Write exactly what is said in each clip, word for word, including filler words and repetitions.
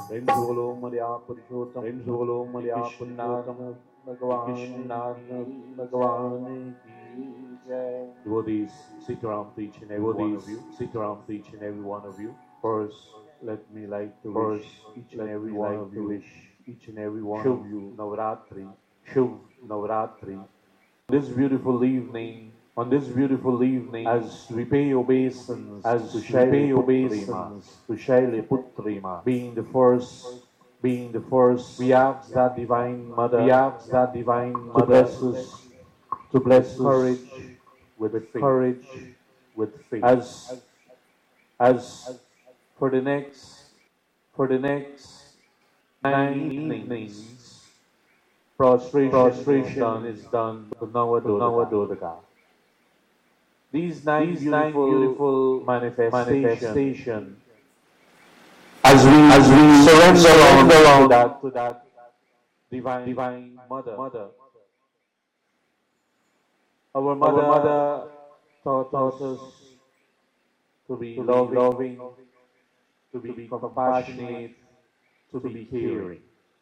Renjolo Maria Purushottam, Renjolo Maria Purushottam, Bhagavan Bhagavan ki Jai. Devotees, sit around each and every one of you. Sit around each and every one of you. First, let me like to wish each and every one of you wish each and every one of you Navratri, Shubh Navratri. This beautiful evening, on this beautiful evening, as we pay obeisance, as we pay obeisance to Shaili Putrima, being the first, being the first, we ask that Divine Mother, we ask that Divine Mother to bless us, to bless courage, with, with courage, with faith. As, as for the next, for the next nine evenings, prostration, prostration is done to Nawadodaka. These nine, These beautiful, nine beautiful manifestations, manifestation, as we, as we surrender, surrender on to that, to that divine, divine mother, mother. Our mother, Our mother taught, taught us to be to loving, loving, to be, to be compassionate, to be caring.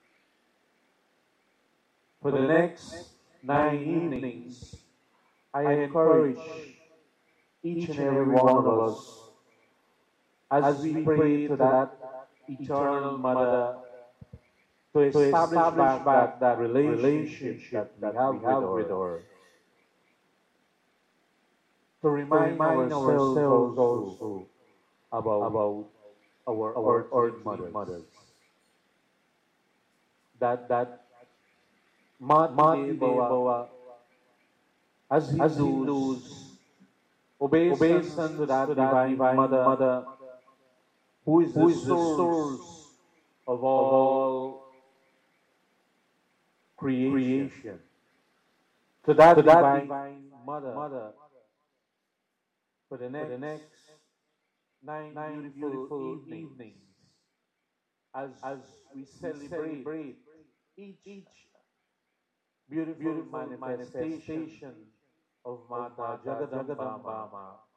For the next nine evenings, I encourage each and every one of us, as we pray to that eternal Mother, to establish back, back that relationship that we have, have with her, to remind, to remind ourselves, ourselves also about, about our, our earthly mothers, mothers. That, that Mati Bawa, as Hindus, obeisance to that divine Mother, Mother who is, who the, is the source of all, of all creation. creation. To that, to that divine, divine Mother, Mother, for the next, for the next nine, nine beautiful, beautiful evenings, evenings, as, as we celebrate, celebrate each, each beautiful, beautiful manifestation, manifestation of Mata Jagadamba,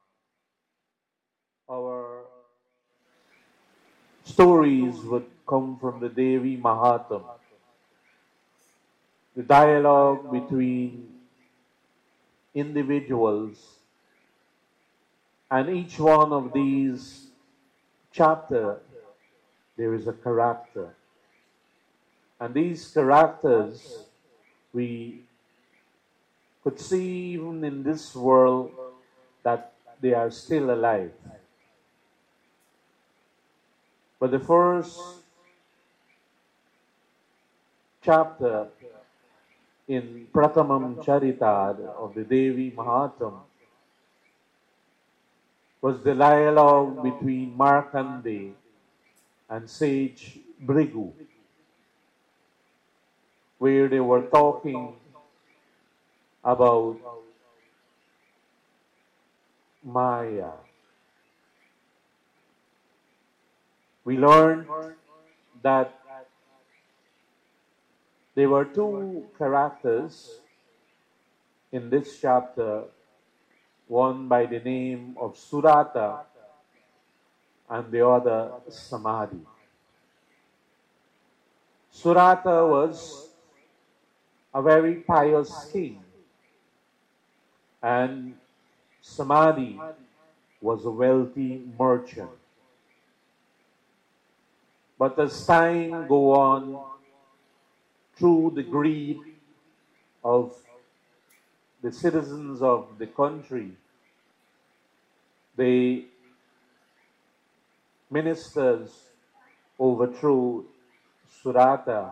our stories would come from the Devi Mahatm, the dialogue between individuals, and each one of these chapters there is a character, and these characters we could see even in this world that they are still alive. But the first chapter in Pratamam Charita of the Devi Mahatm was the dialogue between Markandeya and sage Brigu, where they were talking about Maya. We learned that there were two characters in this chapter, one by the name of Surata and the other Samadhi. Surata was a very pious king, and Samadhi was a wealthy merchant. But as time go on, through the greed of the citizens of the country, the ministers overthrew Surata